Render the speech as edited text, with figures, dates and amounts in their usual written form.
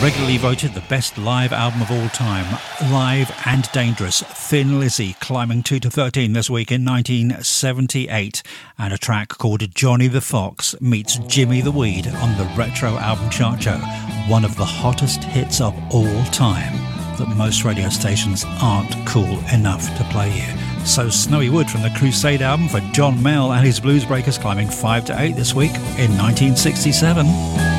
regularly voted the best live album of all time. Live and Dangerous, Thin Lizzy, climbing 2 to 13 this week in 1978. And a track called Johnny the Fox meets Jimmy the Weed on the Retro Album Chart Show. One of the hottest hits of all time that most radio stations aren't cool enough to play you. So Snowy Wood from the Crusade album for John Mayall and his Blues Breakers, climbing 5 to 8 this week in 1967.